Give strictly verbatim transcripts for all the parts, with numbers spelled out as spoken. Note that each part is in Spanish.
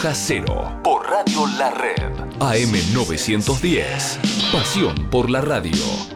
Hoja Cero por Radio La Red. A M novecientos diez. Pasión por la radio.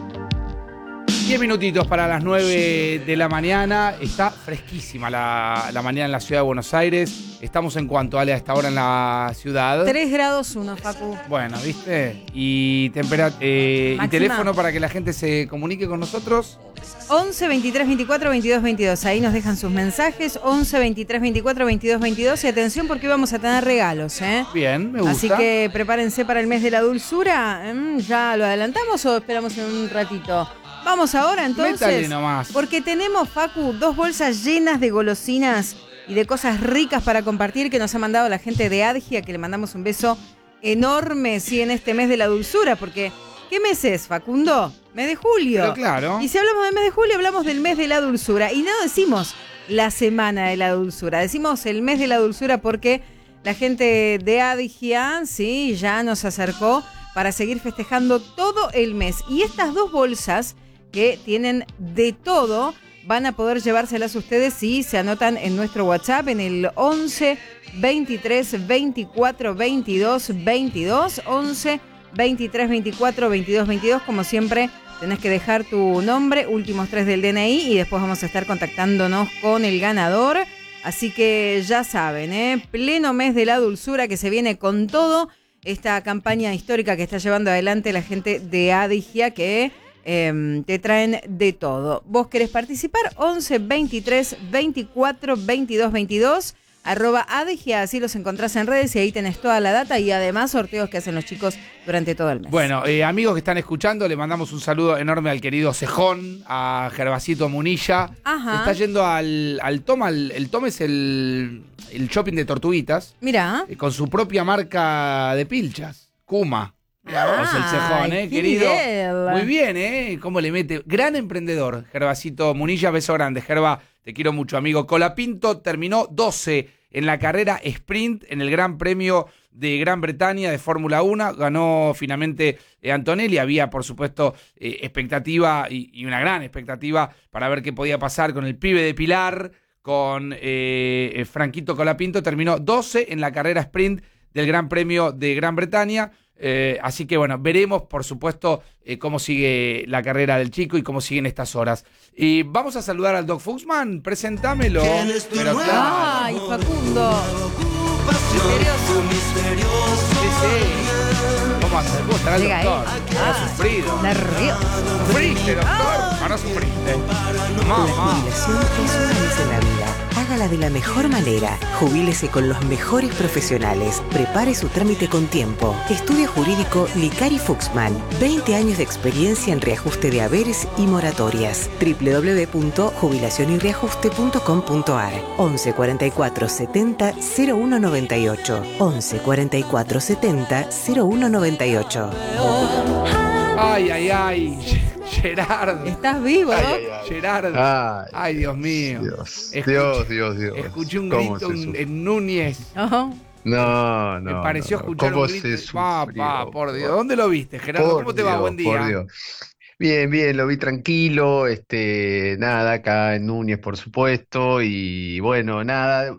Diez minutitos para las nueve de la mañana. Está fresquísima la, la mañana en la ciudad de Buenos Aires. Estamos en cuanto, Ale, a esta hora en la ciudad. tres grados uno, Facu. Bueno, ¿viste? Y, tempera, eh, y teléfono para que la gente se comunique con nosotros. once, veintitrés, veinticuatro, veintidós, veintidós. Ahí nos dejan sus mensajes. once, veintitrés, veinticuatro, veintidós, veintidós. Y atención porque vamos a tener regalos, ¿eh? Bien, me gusta. Así que prepárense para el mes de la dulzura. ¿Ya lo adelantamos o esperamos en un ratito? Vamos ahora entonces. Métale nomás. Porque tenemos, Facu, dos bolsas llenas de golosinas y de cosas ricas para compartir que nos ha mandado la gente de Adgia, que le mandamos un beso enorme, sí, en este mes de la dulzura, porque ¿qué mes es, Facundo? Mes de julio. Pero claro. Y si hablamos del mes de julio, hablamos del mes de la dulzura. Y no decimos la semana de la dulzura, decimos el mes de la dulzura porque la gente de Adgia, sí, ya nos acercó para seguir festejando todo el mes. Y estas dos bolsas que tienen de todo, van a poder llevárselas ustedes si se anotan en nuestro WhatsApp en el once, veintitrés, veinticuatro, veintidós, veintidós, once, veintitrés, veinticuatro, veintidós, veintidós. Como siempre, tenés que dejar tu nombre, últimos tres del D N I y después vamos a estar contactándonos con el ganador. Así que ya saben, ¿eh? Pleno mes de la dulzura que se viene con todo. Esta campaña histórica que está llevando adelante la gente de Adgia, que Eh, te traen de todo. ¿Vos querés participar? once, veintitrés, veinticuatro, veintidós, veintidós, arroba Adgia, así los encontrás en redes y ahí tenés toda la data y además sorteos que hacen los chicos durante todo el mes. Bueno, eh, amigos que están escuchando, le mandamos un saludo enorme al querido Cejón, a Gervasito Munilla. Ajá. Está yendo al, al Tom, al, el Tom es el, el shopping de Tortuguitas. Mirá. Eh, con su propia marca de pilchas, Kuma. Ah, el Cejón, ¿eh, querido? nivel. Muy bien, ¿eh? ¿Cómo le mete? Gran emprendedor, Gervasito Munilla. Beso grande, Gerva. Te quiero mucho, amigo. Colapinto terminó doce en la carrera sprint en el Gran Premio de Gran Bretaña de Fórmula uno. Ganó finalmente eh, Antonelli. Había, por supuesto, eh, expectativa y, y una gran expectativa para ver qué podía pasar con el pibe de Pilar, con eh, Franquito Colapinto. Terminó doce en la carrera sprint del Gran Premio de Gran Bretaña. Eh, así que bueno, veremos por supuesto eh, cómo sigue la carrera del chico y cómo siguen estas horas. Y vamos a saludar al Doc Fuchsman, presentámelo. Pero claro. Ay, Facundo. Misterioso. Sí, sí. ¿Cómo hacer? ¿Cómo estará el Llega doctor? él. ¿Habrá Ah, sufrido? Nervioso. ¿Sufriste, doctor? ¿O no sufriste? La Mamá. jubilación es una vez en la vida. Hágala de la mejor manera. Jubílese con los mejores profesionales. Prepare su trámite con tiempo. Estudio jurídico Licari Fuchsman. veinte años de experiencia en reajuste de haberes y moratorias. doble u doble u doble u punto jubilación y reajuste punto com punto a r. once, cuarenta y cuatro, setenta, cero uno noventa y ocho. once, cuarenta y cuatro, setenta, cero uno noventa y ocho. Ay, ay, ay. Gerard. ¿Estás vivo, Ay, Doc? ay, ay. Gerard. Ay, Ay, Dios mío. Dios, Escuché- Dios, Dios, Dios. Escuché un ¿Cómo grito se en, sufre? en Núñez. Ajá. No, no. Me pareció no, no. escuchar ¿Cómo un grito. se Pa, sufrió? pa, por Dios. ¿Dónde lo viste, Gerardo? Por ¿Cómo te va? Dios, Buen día. por Dios. Bien, bien, lo vi tranquilo, este, nada, acá en Núñez, por supuesto, y bueno, nada,